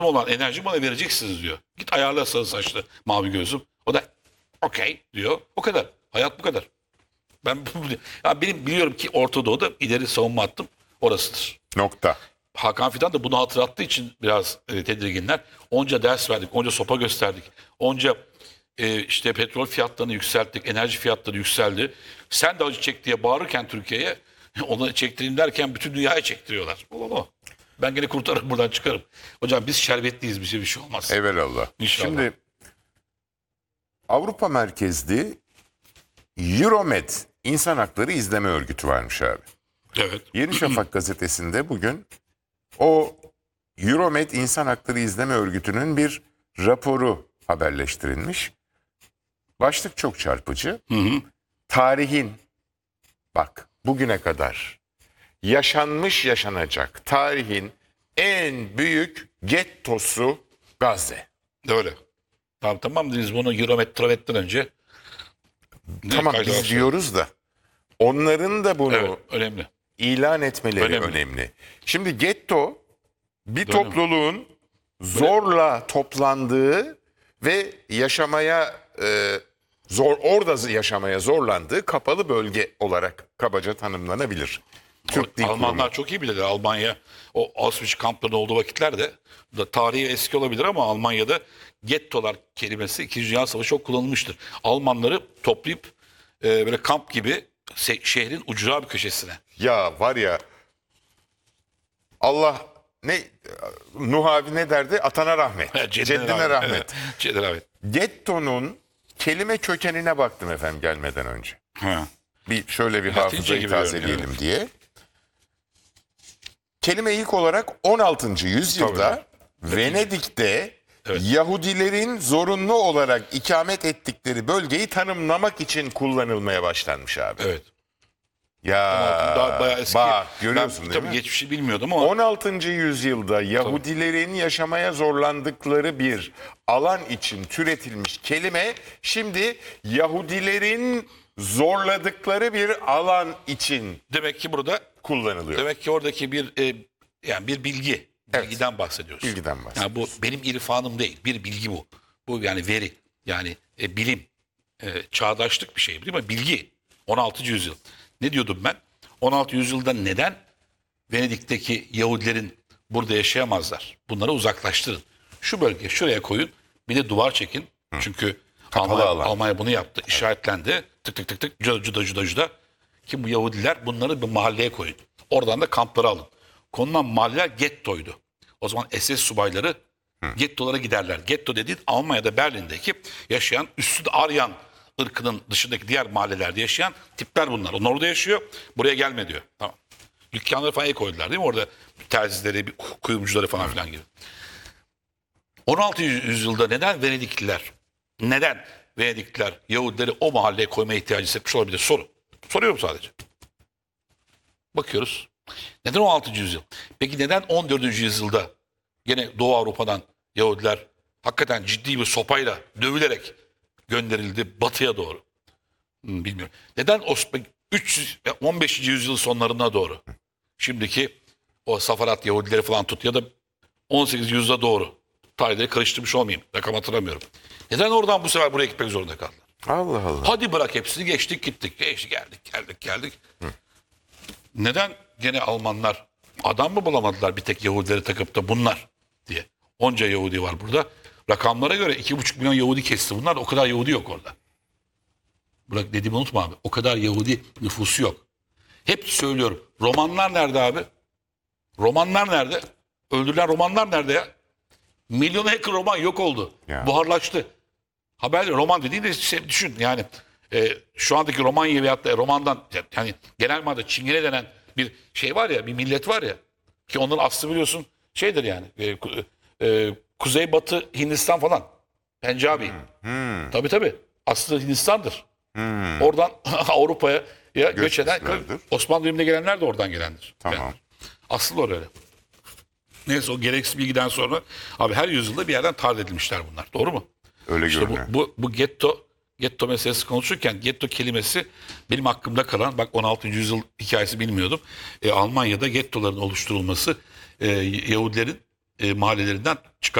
olan enerji bana vereceksiniz diyor. Git ayarla sarı saçlı mavi gözüm. O da okey diyor. O kadar. Hayat bu kadar. Benim biliyorum ki Orta Doğu'da ileri savunma hattım orasıdır. Nokta. Hakan Fidan da bunu hatırlattığı için biraz tedirginler. Onca ders verdik, onca sopa gösterdik. Onca işte petrol fiyatlarını yükselttik, enerji fiyatları yükseldi. Sen de acı çek diye bağırırken Türkiye'ye onu çektireyim derken bütün dünyaya çektiriyorlar. O. Ben gene kurtarırım, buradan çıkarım. Hocam biz şerbetliyiz, bize bir şey olmaz. Evelallah. İnşallah. Şimdi Avrupa merkezli Euromed İnsan Hakları İzleme Örgütü varmış abi. Evet. Yeni Şafak gazetesinde bugün o Euromed İnsan Hakları İzleme Örgütü'nün bir raporu haberleştirilmiş. Başlık çok çarpıcı. Tarihin, bak bugüne kadar yaşanmış yaşanacak tarihin en büyük gettosu Gazze. Öyle. Tamam dediniz bunu Eurometromet'ten önce. Tamam Kaydı biz alsın. diyoruz da onların da bunu Evet, önemli. ilan etmeleri Önemli. önemli. Şimdi getto bir Önemli. topluluğun zorla toplandığı ve yaşamaya orada yaşamaya zorlandığı kapalı bölge olarak kabaca tanımlanabilir. Türk Dil Almanlar Kurumu. çok iyi bilirler. Almanya o Auschwitz kamplarında olduğu vakitlerde da tarihi eski olabilir ama Almanya'da gettolar kelimesi 2. Dünya Savaşı çok kullanılmıştır. Almanları toplayıp böyle kamp gibi şehrin ucra bir köşesine. Ya var ya Allah ne Nuh abi ne derdi? Atana rahmet. Ceddine rahmet. Evet, Ceddine rahmet. Getto'nun kelime kökenine baktım efendim gelmeden önce. Ha. Şöyle bir Latince hafızayı gibi tazeleyelim evet. diye. Kelime ilk olarak 16. yüzyılda Venedik'te Evet. Yahudilerin zorunlu olarak ikamet ettikleri bölgeyi tanımlamak için kullanılmaya başlanmış abi. Evet. Ya Daha bayağı eski. bak görüyorsun Ben, değil tabii mi? geçmişi bilmiyordum ama 16. yüzyılda Yahudilerin yaşamaya zorlandıkları bir alan için türetilmiş kelime şimdi Yahudilerin zorladıkları bir alan için demek ki burada kullanılıyor. demek ki oradaki bir yani bir bilgi. Evet. Bilgiden bahsediyoruz. Bilgiden bahsediyoruz. Yani bu benim irfanım değil. Bir bilgi bu. Bu yani veri. Yani bilim. Çağdaşlık bir şey değil mi? Bilgi. 16. yüzyıl. Ne diyordum ben? 16. yüzyılda neden Venedik'teki Yahudilerin burada yaşayamazlar? Bunları uzaklaştırın. Şu bölgeye şuraya koyun. Bir de duvar çekin. Çünkü Kapalı alan. Almanya bunu yaptı. İşaretlendi. Tık tık tık tık. Cuda. Ki bu Yahudiler bunları bir mahalleye koyun. Oradan da kampları alın. Konulan mahalleler gettoydu. O zaman SS subayları gettolara giderler. Getto dediğin Almanya'da Berlin'deki yaşayan üstü Aryan ırkının dışındaki diğer mahallelerde yaşayan tipler bunlar. Onlar orada yaşıyor. Buraya gelme diyor. Tamam. Dükkanları falan koydular değil mi? Orada terzileri, kuyumcuları falan filan gibi. 16. yüzyılda neden Venedikliler Yahudileri o mahalleye koymaya ihtiyacı hissetmiş olabilir? Soru. Soruyorum sadece. Bakıyoruz. Neden 16. yüzyıl? Peki neden 14. yüzyılda gene Doğu Avrupa'dan Yahudiler hakikaten ciddi bir sopayla dövülerek gönderildi batıya doğru? Bilmiyorum. Neden 15. yüzyıl sonlarına doğru? Şimdiki o Safarat Yahudileri falan tut ya da 18. yüzyıla doğru. Tarihleri karıştırmış olmayayım. Rakam hatırlamıyorum. Neden oradan bu sefer buraya gitmek zorunda kaldılar? Allah Allah. Hadi bırak hepsini geçtik gittik. Geldik. Neden gene Almanlar adam mı bulamadılar bir tek Yahudileri takıp da bunlar diye. Onca Yahudi var burada. Rakamlara göre 2,5 milyon Yahudi kesti. Bunlar o kadar Yahudi yok orada. Bırak dediğimi unutma abi. O kadar Yahudi nüfusu yok. Hep söylüyorum. Romanlar nerede abi? Romanlar nerede? Öldürülen romanlar nerede ya? Milyona yakın roman yok oldu. Ya. Buharlaştı. Haber roman dediğin de düşün yani şu andaki Romanya veyahut da romandan yani genel manada Çingene denen bir şey var ya bir millet var ya ki onların aslı biliyorsun şeydir yani Kuzeybatı Hindistan falan Pencabi. Tabii aslı Hindistan'dır. Oradan Avrupa'ya göç eden etmişlerdir. Osmanlı döneminde gelenler de oradan gelendir. Tamam. Yani, aslı öyle. Neyse o gereksiz bilgiden sonra abi her yüzyılda bir yerden tahrip edilmişler bunlar. Doğru mu? Öyle İşte görünüyor. bu getto meselesi konuşurken getto kelimesi benim aklımda kalan bak 16. yüzyıl hikayesi bilmiyordum. Almanya'da gettoların oluşturulması Yahudilerin mahallelerinden çıkar.